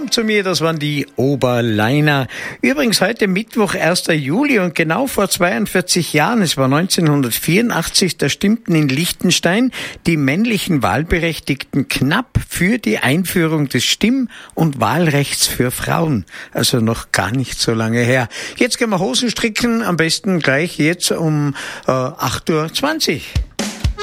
Komm zu mir, das waren die Oberleiner. Übrigens heute Mittwoch, 1. Juli und genau vor 42 Jahren, es war 1984, da stimmten in Liechtenstein die männlichen Wahlberechtigten knapp für die Einführung des Stimm- und Wahlrechts für Frauen. Also noch gar nicht so lange her. Jetzt gehen wir Hosen stricken, am besten gleich jetzt um 8:20 Uhr.